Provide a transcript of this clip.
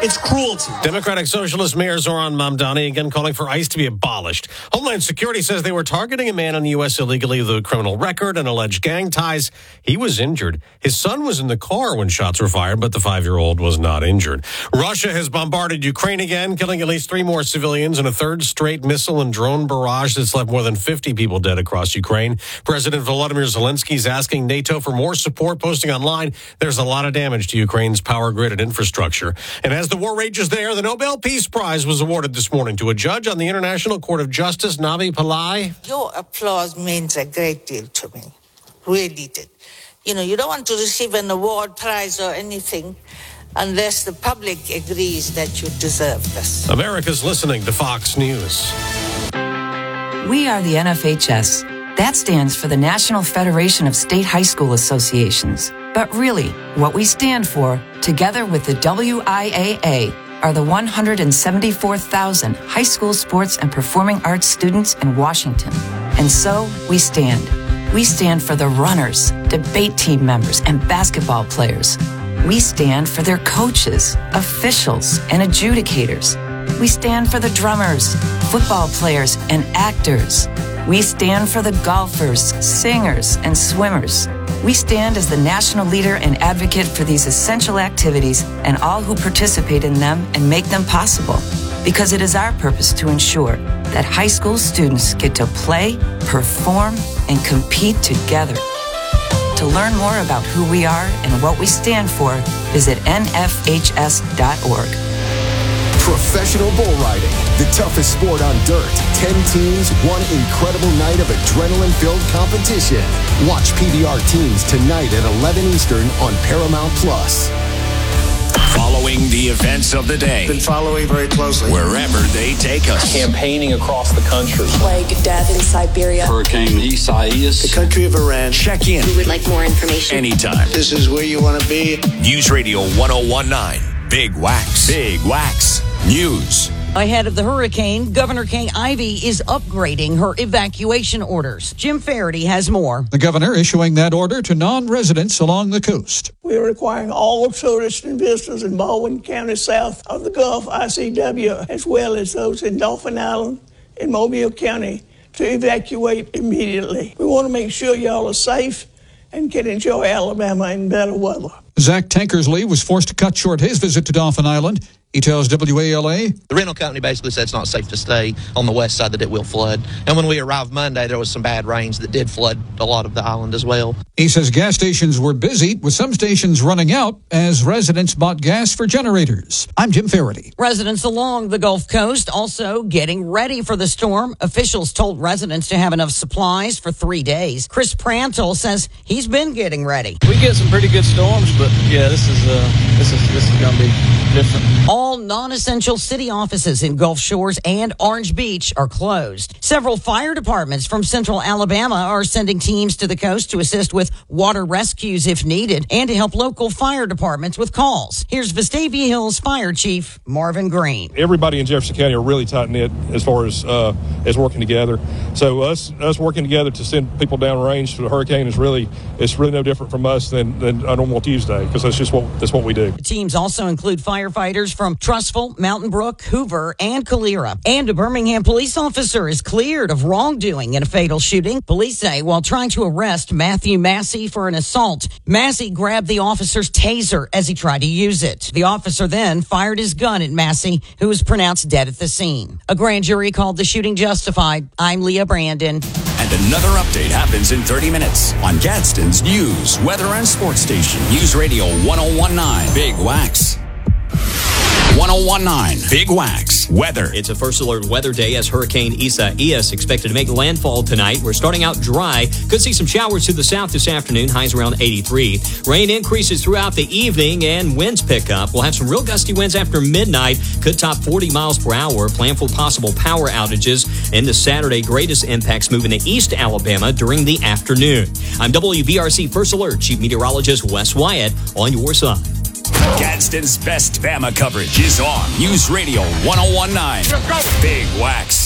It's cruelty. Democratic Socialist Mayor Zoran Mamdani again calling for ICE to be abolished. Homeland Security says they were targeting a man in the U.S. illegally with a criminal record and alleged gang ties. He was injured. His son was in the car when shots were fired, but the 5-year-old was not injured. Russia has bombarded Ukraine again, killing at least 3 more civilians in a third straight missile and drone barrage that's left more than 50 people dead across Ukraine. President Volodymyr Zelensky is asking NATO for more support, posting online, there's a lot of damage to Ukraine's power grid and infrastructure. And as the war rages there, the Nobel Peace Prize was awarded this morning to a judge on the International Court of Justice, Navi Pillai. Your applause means a great deal to me. Really did. You know, you don't want to receive an award, prize, or anything unless the public agrees that you deserve this. America's listening to Fox News. We are the NFHS. That stands for the National Federation of State High School Associations. But really, what we stand for, together with the WIAA, are the 174,000 high school sports and performing arts students in Washington. And so, we stand. We stand for the runners, debate team members, and basketball players. We stand for their coaches, officials, and adjudicators. We stand for the drummers, football players, and actors. We stand for the golfers, singers, and swimmers. We stand as the national leader and advocate for these essential activities and all who participate in them and make them possible. Because it is our purpose to ensure that high school students get to play, perform, and compete together. To learn more about who we are and what we stand for, visit nfhs.org. Professional bull riding, the toughest sport on dirt. 10 teams, one incredible night of adrenaline-filled competition. Watch PBR Teams tonight at 11 Eastern on Paramount+. Following the events of the day. Been following very closely. Wherever they take us. Campaigning across the country. Plague, death in Siberia. Hurricane Isaias. The country of Iran. Check in. We would like more information. Anytime. This is where you want to be. News Radio 1019. Big Wax. Big Wax News. Ahead of the hurricane, Governor Kay Ivey is upgrading her evacuation orders. Jim Faraday has more. The governor issuing that order to non-residents along the coast. We are requiring all tourists and visitors in Baldwin County south of the Gulf ICW, as well as those in Dauphin Island and Mobile County, to evacuate immediately. We want to make sure y'all are safe and can enjoy Alabama in better weather. Zach Tankersley was forced to cut short his visit to Dauphin Island. He tells WALA. The rental company basically said it's not safe to stay on the west side, that it will flood. And when we arrived Monday, there was some bad rains that did flood a lot of the island as well. He says gas stations were busy, with some stations running out as residents bought gas for generators. I'm Jim Faraday. Residents along the Gulf Coast also getting ready for the storm. Officials told residents to have enough supplies for 3 days. Chris Prantle says he's been getting ready. We get some pretty good storms, but yeah, this is going to be different. All non-essential city offices in Gulf Shores and Orange Beach are closed. Several fire departments from central Alabama are sending teams to the coast to assist with water rescues if needed and to help local fire departments with calls. Here's Vestavia Hills Fire Chief Marvin Green. Everybody in Jefferson County are really tight-knit as far as working together. So us working together to send people downrange to the hurricane it's really no different from us than a normal Tuesday, because that's what we do. The teams also include firefighters from Trustful, Mountain Brook, Hoover, and Calera. And a Birmingham police officer is cleared of wrongdoing in a fatal shooting. Police say while trying to arrest Matthew Massey for an assault, Massey grabbed the officer's taser as he tried to use it. The officer then fired his gun at Massey, who was pronounced dead at the scene. A grand jury called the shooting justified. I'm Leah Brandon. And another update happens in 30 minutes on Gadsden's News, Weather, and Sports Station. News Radio 1019. Big Wax. 1019 Big Wax Weather. It's a first alert weather day as Hurricane Isaias expected to make landfall tonight. We're starting out dry. Could see some showers to the south this afternoon. Highs around 83. Rain increases throughout the evening and winds pick up. We'll have some real gusty winds after midnight. Could top 40 miles per hour. Plan for possible power outages. And the Saturday, greatest impacts moving to East Alabama during the afternoon. I'm WBRC First Alert Chief Meteorologist Wes Wyatt on your side. Gadsden's best Bama coverage is on News Radio 1019. Big Wax.